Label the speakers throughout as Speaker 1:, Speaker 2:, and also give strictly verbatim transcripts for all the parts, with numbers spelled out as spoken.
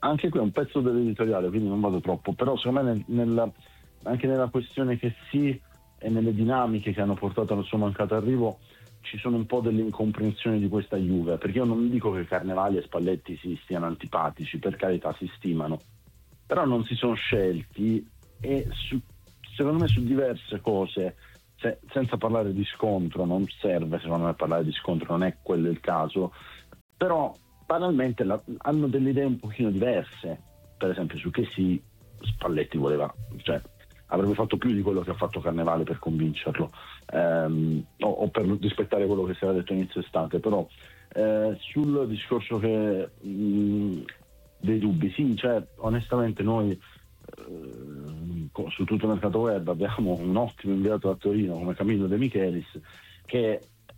Speaker 1: anche qui è un pezzo dell'editoriale, quindi non vado troppo, però secondo me nel, nella, anche nella questione che sì e nelle dinamiche che hanno portato al suo mancato arrivo ci sono un po' delle incomprensioni di questa Juve, perché io non dico che Carnevali e Spalletti si stiano antipatici, per carità si stimano, però non si sono scelti e su, secondo me su diverse cose, se, senza parlare di scontro, non serve secondo me parlare di scontro, non è quello il caso, però banalmente la, hanno delle idee un pochino diverse, per esempio su che sì Spalletti voleva, cioè avrebbe fatto più di quello che ha fatto Carnevale per convincerlo, ehm, o, o per rispettare quello che si era detto inizio estate, però eh, sul discorso che mh, dei dubbi, sì, cioè onestamente noi eh, su tutto il mercato web abbiamo un ottimo inviato a Torino come Camillo De Michelis che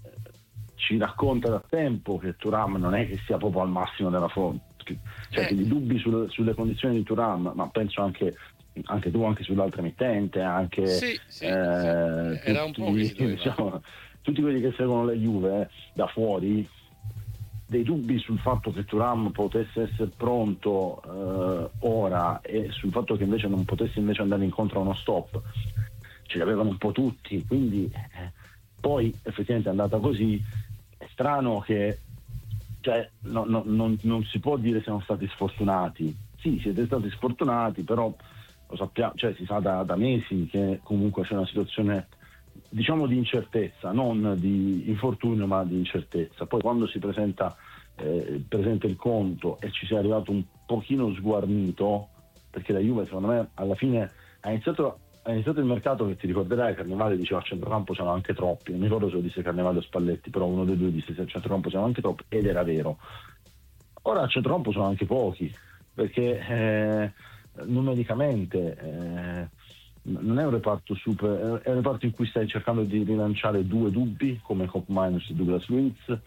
Speaker 1: ci racconta da tempo che Thuram non è che sia proprio al massimo della forma, cioè eh. che i dubbi sul, sulle condizioni di Thuram, ma penso anche anche tu, anche sull'altra emittente, anche
Speaker 2: sì, sì,
Speaker 1: eh,
Speaker 2: sì. Era
Speaker 1: tutti,
Speaker 2: un po' che si
Speaker 1: diciamo, tutti quelli che seguono le Juve eh, da fuori, dei dubbi sul fatto che Thuram potesse essere pronto eh, ora e sul fatto che invece non potesse invece andare incontro a uno stop, ce li avevano un po' tutti, quindi eh, poi effettivamente è andata così. È strano che cioè, no, no, non, non si può dire siamo stati sfortunati, sì siete stati sfortunati, però lo sappiamo, cioè si sa da, da mesi che comunque c'è una situazione diciamo di incertezza, non di infortunio ma di incertezza. Poi quando si presenta eh, presenta il conto e ci si è arrivato un pochino sguarnito, perché la Juve secondo me alla fine ha iniziato, ha iniziato il mercato che ti ricorderai Carnevale diceva a centrocampo c'erano anche troppi, non mi ricordo se lo disse Carnevale o Spalletti, però uno dei due disse se a centrocampo c'erano anche troppi ed era vero. Ora a centrocampo sono anche pochi, perché eh, numericamente eh, non è un reparto super, è un reparto in cui stai cercando di rilanciare due dubbi come Cop Minus e Douglas Luiz.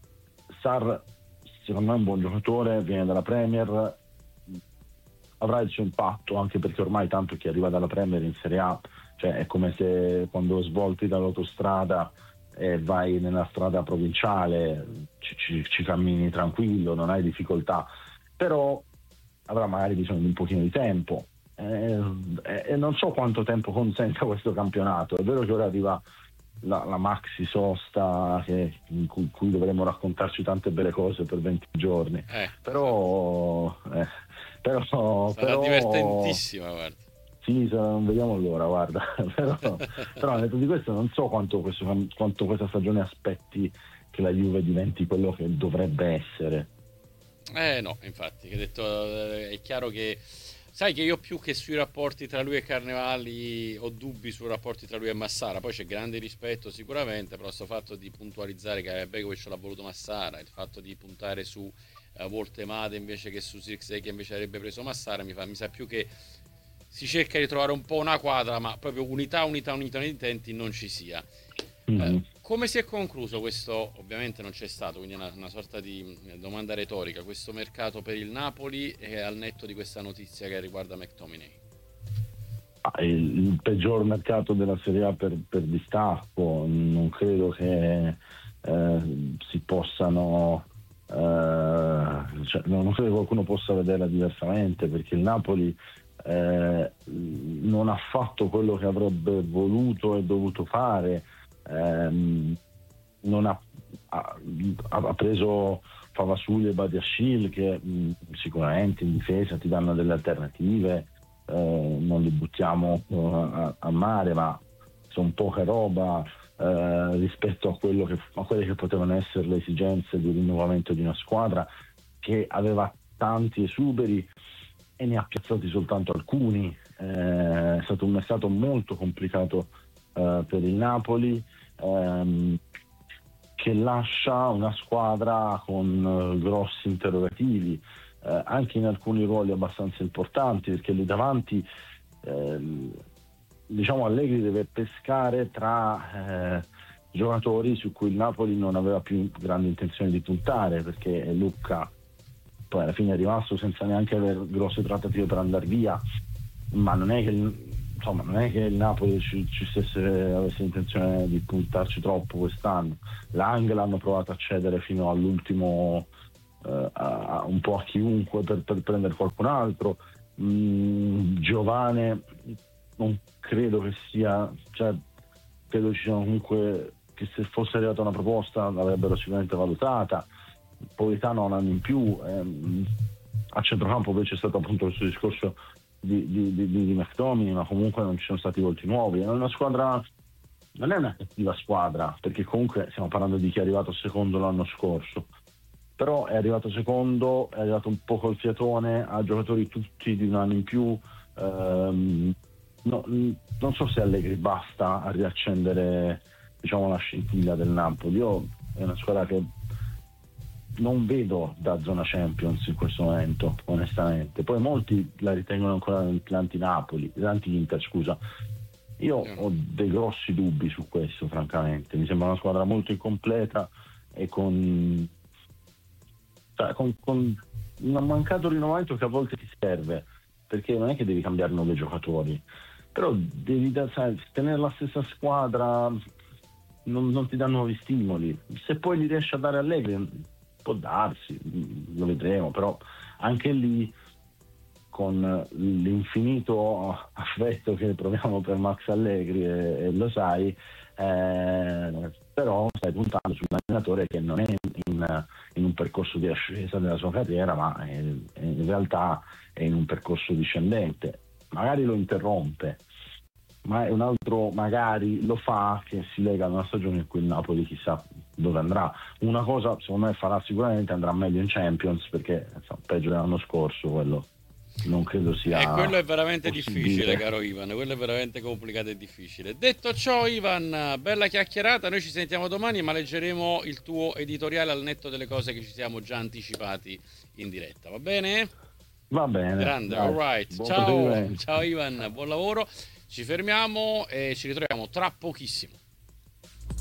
Speaker 1: Sarr secondo me è un buon giocatore, viene dalla Premier, avrà il suo impatto anche perché ormai tanto chi arriva dalla Premier in Serie A, cioè è come se quando svolti dall'autostrada e vai nella strada provinciale ci, ci, ci cammini tranquillo, non hai difficoltà, però avrà magari bisogno di un pochino di tempo eh, e non so quanto tempo consenta questo campionato. È vero che ora arriva la, la maxi sosta che, in cui, cui dovremo raccontarci tante belle cose per venti giorni
Speaker 2: eh,
Speaker 1: però, eh, però
Speaker 2: sarà
Speaker 1: però,
Speaker 2: divertentissima, guarda.
Speaker 1: Sì, non vediamo l'ora, guarda. però, però detto di questo non so quanto, questo, quanto questa stagione aspetti che la Juve diventi quello che dovrebbe essere.
Speaker 2: Eh no, infatti, che detto, è chiaro che sai che io più che sui rapporti tra lui e Carnevali ho dubbi sui rapporti tra lui e Massara, poi c'è grande rispetto sicuramente, però sto fatto di puntualizzare che Begovic l'ha voluto Massara, il fatto di puntare su uh, Voltemade invece che su Sirkzee che invece avrebbe preso Massara mi, fa, mi sa più che si cerca di trovare un po' una quadra, ma proprio unità, unità, unità di intenti non ci sia.
Speaker 1: Mm-hmm.
Speaker 2: Eh, come si è concluso questo? Ovviamente non c'è stato, quindi è una, una sorta di domanda retorica, questo mercato per il Napoli e al netto di questa notizia che riguarda McTominay.
Speaker 1: Ah, il, il peggior mercato della Serie A per, per distacco, non credo che eh, si possano eh, cioè, non credo che qualcuno possa vederla diversamente, perché il Napoli eh, non ha fatto quello che avrebbe voluto e dovuto fare. Ehm, non ha, ha, ha preso Favasuglia e Badiashile che mh, sicuramente in difesa ti danno delle alternative, eh, non li buttiamo uh, a, a mare, ma sono poca roba eh, rispetto a, quello che, a quelle che potevano essere le esigenze di rinnovamento di una squadra che aveva tanti esuberi e ne ha piazzati soltanto alcuni. Eh, è stato un mercato molto complicato eh, per il Napoli, ehm, che lascia una squadra con eh, grossi interrogativi, eh, anche in alcuni ruoli abbastanza importanti, perché lì davanti eh, diciamo Allegri deve pescare tra eh, giocatori su cui il Napoli non aveva più grande intenzione di puntare, perché Lucca poi alla fine è rimasto senza neanche avere grosse trattative per andare via, ma non è che il, insomma non è che il Napoli ci, ci stesse, avesse intenzione di puntarci troppo quest'anno. Lang l'hanno provato a cedere fino all'ultimo eh, a, un po' a chiunque per, per prendere qualcun altro. mm, Giovane non credo che sia, cioè credo ci siano comunque, che se fosse arrivata una proposta l'avrebbero sicuramente valutata. Politano ha un anno in più, ehm, a centrocampo poi c'è stato appunto questo discorso di, di, di, di McTominay, ma comunque non ci sono stati volti nuovi. È una squadra, non è una cattiva squadra, perché comunque stiamo parlando di chi è arrivato secondo l'anno scorso, però è arrivato secondo, è arrivato un po' col fiatone, ha giocatori tutti di un anno in più. ehm, no, non so se Allegri basta a riaccendere, diciamo, la scintilla del Napoli. Io è una squadra che non vedo da zona Champions in questo momento, onestamente. Poi molti la ritengono ancora l'anti-Napoli, l'anti-Inter, scusa. Io ho dei grossi dubbi su questo, francamente. Mi sembra una squadra molto incompleta e con, cioè, con, con un mancato rinnovamento che a volte ti serve, perché non è che devi cambiare nove giocatori, però devi da, sai, tenere la stessa squadra, non, non ti dà nuovi stimoli. Se poi li riesci a dare Allegri, può darsi, lo vedremo, però anche lì, con l'infinito affetto che proviamo per Max Allegri, e, e lo sai, eh, però stai puntando su un allenatore che non è in, in un percorso di ascesa della sua carriera, ma è, è in realtà è in un percorso discendente. Magari lo interrompe, ma è un altro magari lo fa che si lega ad una stagione in cui il Napoli chissà dove andrà. Una cosa secondo me farà sicuramente, andrà meglio in Champions, perché insomma, peggio dell'anno scorso quello non credo sia,
Speaker 2: e quello è veramente
Speaker 1: possibile.
Speaker 2: difficile, caro Ivan, quello è veramente complicato e difficile. Detto ciò, Ivan, bella chiacchierata, noi ci sentiamo domani, ma leggeremo il tuo editoriale al netto delle cose che ci siamo già anticipati in diretta, va bene?
Speaker 1: Va bene,
Speaker 2: grande,
Speaker 1: dai,
Speaker 2: all right.
Speaker 1: buon
Speaker 2: Ciao,
Speaker 1: proseguimento.
Speaker 2: ciao Ivan, buon lavoro. Ci fermiamo e ci ritroviamo tra pochissimo.